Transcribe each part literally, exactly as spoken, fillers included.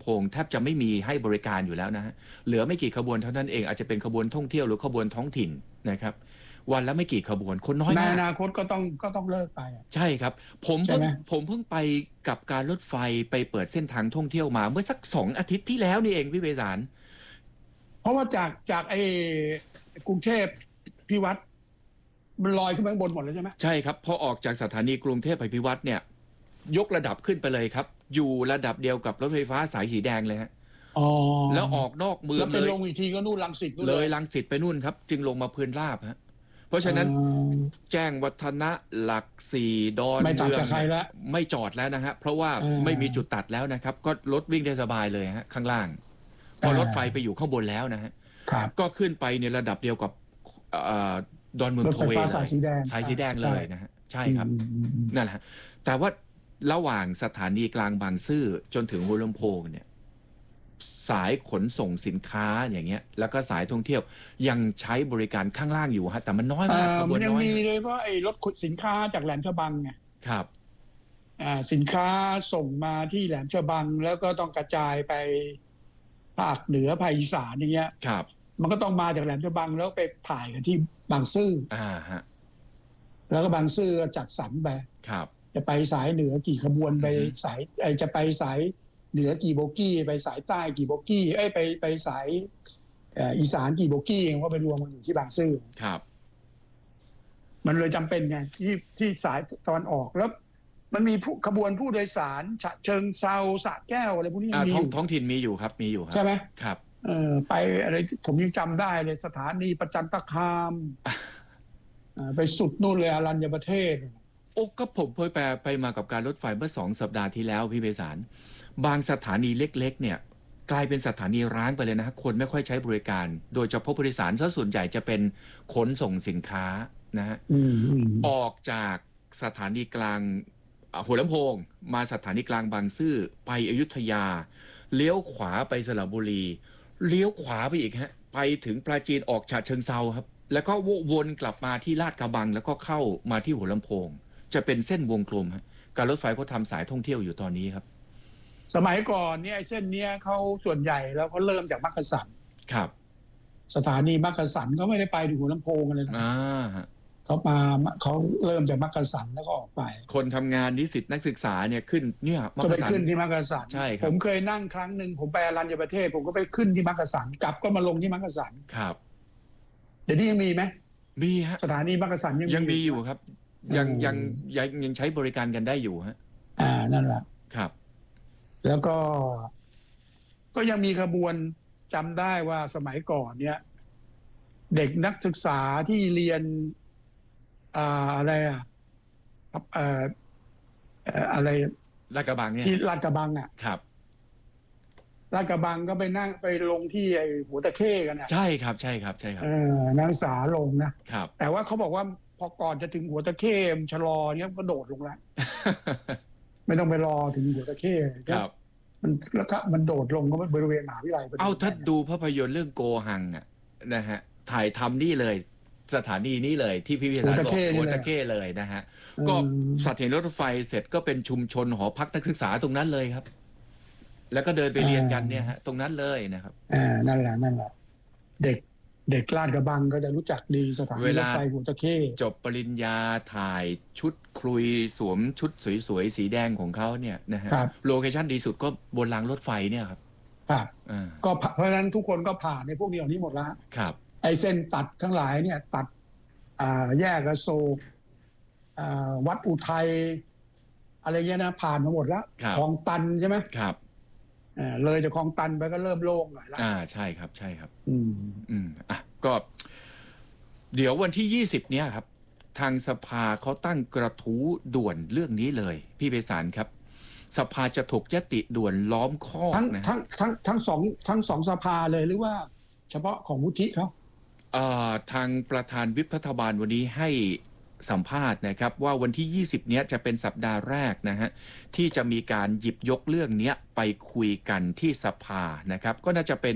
โพงแทบจะไม่มีให้บริการอยู่แล้วนะฮะเหลือไม่กี่ขบวนเท่านั้นเองอาจจะเป็นขบวนท่องเที่ยวหรือขบวนท้องถิ่นนะครับวันละไม่กี่ขบวนคนน้อยมากในอนาคตก็ต้องก็ต้องเลิกไปใช่ครับผมเพิ่งผมเพิ่งไปกับการรถไฟไปเปิดเส้นทางท่องเที่ยวมาเมื่อสักสองอาทิตย์ที่แล้วนี่เองพี่ไพศาลเพราะว่าจากจากไอ้กรุงเทพพิวัตรมันลอยขึ้นไปข้างบนหมดเลยใช่ไหมใช่ครับพอออกจากสถานีกรุงเทพไปพิวัตรเนี่ยยกระดับขึ้นไปเลยครับอยู่ระดับเดียวกับรถไฟฟ้าสายสีแดงเลยฮะแล้วออกนอกเมืองเลยแล้วไปลงอีกทีก็นู่นรังสิตเลยรังสิตไปนู่นครับจึงลงมาพื้นราบฮะเพราะฉะนั้นแจ้งวัฒนะหลักสี่ดอนเมืองไม่จอดแล้วนะฮะเพราะว่าไม่มีจุดตัดแล้วนะครับก็รถวิ่งได้สบายเลยฮะข้างล่างพอรถไฟไปอยู่ข้างบนแล้วนะฮะก็ขึ้นไปในระดับเดียวกับดอนเมืองโทเวย์สายสีแดงสายสีแดงเลยนะฮะใช่ครับนั่นแหละแต่ว่าระหว่างสถานีกลางบางซื่อจนถึงหัวลำโพงเนี่ยสายขนส่งสินค้าอย่างเงี้ยแล้วก็สายท่องเที่ยวยังใช้บริการข้างล่างอยู่ฮะแต่มันน้อยมากขบวนน้อยมันยังมีเลยเพราะไอ้รถขนสินค้าจากแหลมฉบังไงครับอ่าสินค้าส่งมาที่แหลมฉบังแล้วก็ต้องกระจายไปภาคเหนือภาคอีสานอย่างเงี้ยครับมันก็ต้องมาจากแหลมฉบังแล้วไปถ่ายกันที่บางซื่ออ่าฮะแล้วก็บางซื่อจัดสรรไปครับจะไปสายเหนือกี่ขบวนไปสายจะไปสายเหนือกี่โบกี้ไปสายใต้กี่โบกี้เอ้ยไปไปสายอีสานกี่โบกี้เองว่าไปรวมกันอยู่ที่บางซื่อครับมันเลยจำเป็นไงที่ที่สายตอนออกแล้วมันมีขบวนผู้โดยสารฉะเชิงเซาสระแก้วอะไรพวกนี้มีอยู่ท้องถิ่นมีอยู่ครับมีอยู่ครับใช่ไหมครับเออไปอะไรผมยังจำได้เลยสถานีประจันตคามไปสุดนู่นเลยอรัญญประเทศโอ้ก็ผมเคยไปไปมากับการรถไฟเมื่อสองสัปดาห์ที่แล้วพี่ไพศาลบางสถานีเล็กๆเนี่ยกลายเป็นสถานีร้างไปเลยนะคนไม่ค่อยใช้บริการโดยเฉพาะผู้โดยสารซะส่วนใหญ่จะเป็นขนส่งสินค้านะฮะออกจากสถานีกลางหัวลำโพงมาสถานีกลางบางซื่อไปอยุธยาเลี้ยวขวาไปสระบุรีเลี้ยวขวาไปอีกฮะไปถึงปราจีนออกฉะเชิงเซาครับแล้วก็วนกลับมาที่ลาดกระบังแล้วก็เข้ามาที่หัวลำโพงจะเป็นเส้นวงกลมฮะการรถไฟเขาทำสายท่องเที่ยวอยู่ตอนนี้ครับสมัยก่อนเนี่ยไอ้เส้นเนี้ยเขาส่วนใหญ่แล้วเขาเริ่มจากมักกะสันครับสถานีมักกะสันเขาไม่ได้ไปถึงหัวลำโพงอะไรนะอ่าเขามาเขาเริ่มจากมักกะสันแล้วก็ออกไปคนทำงานนิสิตนักศึกษาเนี่ยขึ้นเนี่ยจะไปขึ้นที่มักกะสันใช่ครับผมเคยนั่งครั้งหนึ่งผมไปอรัญญประเทศผมก็ไปขึ้นที่มักกะสันกลับก็มาลงที่มักกะสันครับเดี๋ยวนี้ยังมีไหมมีฮะสถานีมักกะสันยังยังมีอยู่ครับยังยังยังยังใช้บริการกันได้อยู่ฮะอ่านั่นแหละครับแล้วก็ก็ยังมีขบวนจำได้ว่าสมัยก่อนเนี่ยเด็กนักศึกษาที่เรียนอ่าอะไรอ่ะเอ่ออะไรลาดกระบังเนี่ยที่ลาดกระบังอ่ะครับลาดกระบังก็ไปนั่งไปลงที่ไอ้หัวตะเข้กันอ่ะใช่ครับใช่ครับใช่ครับเออนักศึกษาลงนะครับแต่ว่าเขาบอกว่าพอก่อนจะถึงหัวตะเข้ชะลอเนี่ยก็โดดลงแล้ว ไม่ต้องไปรอถึงหัวตะเข้ครับมันแล้วก็มันโดดลงก็บริเวณมหาวิทยาลัยเอาถ้าดูภาพยนตร์เรื่องโกหังอ่ะนะฮะถ่ายทำนี่เลยสถานีนี้เลยที่พิพิธภัณฑ์บอกหัวตะเข้เลยนะฮะก็สถานีรถไฟเสร็จก็เป็นชุมชนหอพักนักศึกษาตรงนั้นเลยครับแล้วก็เดินไปเรียนกันเนี่ยฮะตรงนั้นเลยนะครับอ่านั่นแหละนั่นแหละเด็กเด็กลาดกระบังก็จะรู้จักดีสถานีรถไฟหัวตะเข้จบปริญญาถ่ายชุดคลุยสวมชุดสวยๆสีแดงของเขาเนี่ยนะฮะโลเคชั่นดีสุดก็บนรางรถไฟเนี่ยครับครับก็เพราะฉะนั้นทุกคนก็ผ่านในพวกนี้เหล่านี้หมดแล้วครับไอ้เส้นตัดทั้งหลายเนี่ยตัดอ่าแยกอโศกอ่าวัดอุทัยอะไรเงี้ยนะผ่านมาหมดแล้วคลองตันใช่ไหมครับอ่าเลยจากคลองตันไปก็เริ่มโล่งหน่อยแล้วอ่าใช่ครับใช่ครับอืมอืมอ่ะก็เดี๋ยววันที่ยี่สิบเนี้ยครับทางสภาเขาตั้งกระทู้ด่วนเรื่องนี้เลยพี่ไพศาลครับสภาจะถกยติด่วนล้อมข้อนะทั้งทั้งทั้งสองทั้งสองสภาเลยหรือว่าเฉพาะของวุฒิเขาทางประธานวิปรัฐบาลวันนี้ให้สัมภาษณ์นะครับว่าวันที่ยี่สิบเนี้ยจะเป็นสัปดาห์แรกนะฮะที่จะมีการหยิบยกเรื่องนี้ไปคุยกันที่สภานะครับก็น่าจะเป็น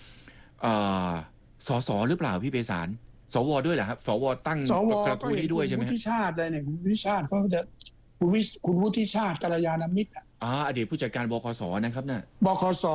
สสหรือเปล่าพี่ไพศาลสวด้วยเหรอครับสวตั้งกระทู้นี้ด้วยใช่ไหมคุณวุฒิชาติเลยเนี่ยคุณวุฒิชาติเขาจะคุณวิคุณวุฒิชาติกัลยาณมิตรอ่าอดีตผู้จัดการบขสนะครับน่ะบขส